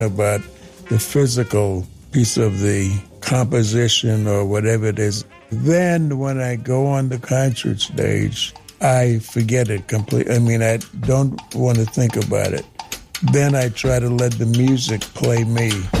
about the physical piece of the composition or whatever it is. Then when I go on the concert stage, I forget it completely. I mean, I don't want to think about it. Then I try to let the music play me.